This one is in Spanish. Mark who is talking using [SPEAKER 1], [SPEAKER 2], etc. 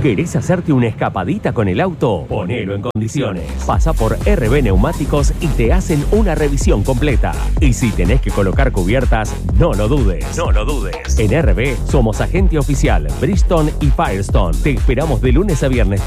[SPEAKER 1] ¿Querés hacerte una escapadita con el auto? Ponelo en condiciones. Pasa por RB Neumáticos y te hacen una revisión completa. Y si tenés que colocar cubiertas, no lo dudes. No lo dudes. En RB somos agente oficial Bridgestone y Firestone. Te esperamos de lunes a viernes